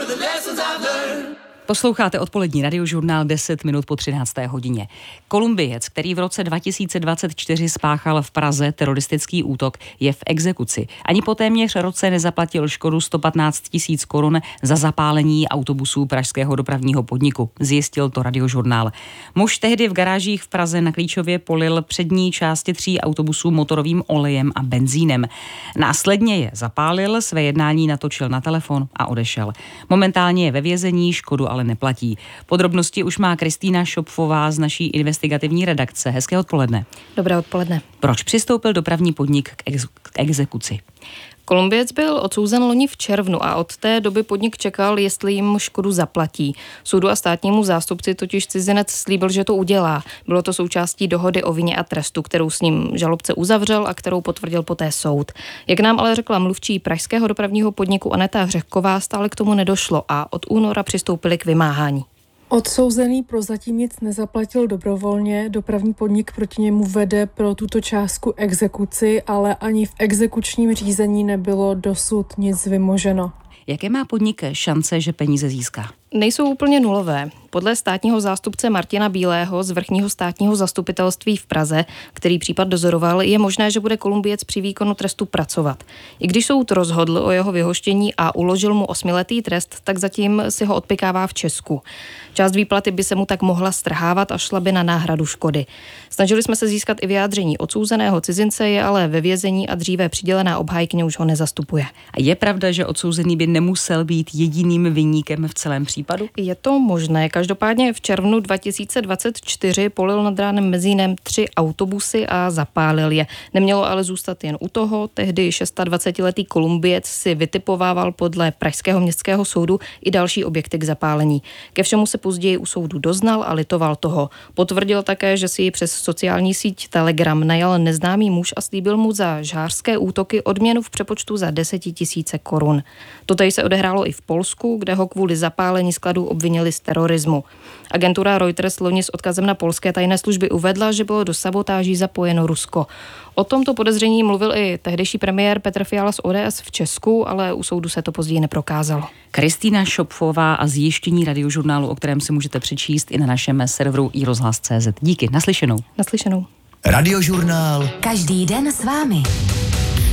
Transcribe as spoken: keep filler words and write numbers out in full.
Posloucháte odpolední radiožurnál deset minut po třinácté hodině. Kolumbiec, který v roce dva tisíce dvacet čtyři spáchal v Praze teroristický útok, je v exekuci. Ani po téměř roce nezaplatil škodu sto patnáct tisíc korun za zapálení autobusů pražského dopravního podniku. Zjistil to radiožurnál. Muž tehdy v garážích v Praze na Klíčově polil přední části tří autobusů motorovým olejem a benzínem. Následně je zapálil, své jednání natočil na telefon a odešel. Momentálně je ve vězení, škodu ale neplatí. Podrobnosti už má Kristýna Šopfová z naší investigativní redakce. Hezké odpoledne. Dobré odpoledne. Proč přistoupil dopravní podnik k, ex- k exekuci? Kolumbiec byl odsouzen loni v červnu a od té doby podnik čekal, jestli jim škodu zaplatí. Soudu a státnímu zástupci totiž cizinec slíbil, že to udělá. Bylo to součástí dohody o vině a trestu, kterou s ním žalobce uzavřel a kterou potvrdil poté soud. Jak nám ale řekla mluvčí pražského dopravního podniku Aneta Řehková, stále k tomu nedošlo a od února přistoupili k vymáhání. Odsouzený prozatím nic nezaplatil dobrovolně, dopravní podnik proti němu vede pro tuto částku exekuci, ale ani v exekučním řízení nebylo dosud nic vymoženo. Jaké má podnik šance, že peníze získá? Nejsou úplně nulové. Podle státního zástupce Martina Bílého z vrchního státního zastupitelství v Praze, který případ dozoroval, je možné, že bude Kolumbiec při výkonu trestu pracovat. I když soud rozhodl o jeho vyhoštění a uložil mu osmiletý trest, tak zatím si ho odpykává v Česku. Část výplaty by se mu tak mohla strhávat a šla by na náhradu škody. Snažili jsme se získat i vyjádření odsouzeného cizince, je ale ve vězení a dříve přidělená obhájkyně už ho nezastupuje. A je pravda, že odsouzený by nemusel být jediným viníkem v celém případu? Je to možné. Každopádně v červnu dva tisíce dvacet čtyři polil nad ránem Mezínem tři autobusy a zapálil je. Nemělo ale zůstat jen u toho. Tehdy dvacetišestiletý Kolumbiec si vytipovával podle pražského městského soudu i další objekty k zapálení. Ke všemu se později u soudu doznal a litoval toho. Potvrdil také, že si ji přes sociální síť Telegram najal neznámý muž a slíbil mu za žhářské útoky odměnu v přepočtu za desetitisíce korun. Totéž se odehrálo i v Polsku, kde ho kvůli zapálení skladů obvinili z terorismu. Agentura Reuters loni s odkazem na polské tajné služby uvedla, že bylo do sabotáží zapojeno Rusko. O tomto podezření mluvil i tehdejší premiér Petr Fiala z O D S v Česku, ale u soudu se to později neprokázalo. Kristýna Šopfová a zjištění radiožurnálu, o kterém si můžete přečíst i na našem serveru i rozhlas tečka cé zet. Díky, naslyšenou. Naslyšenou. Radiožurnál. Každý den s vámi.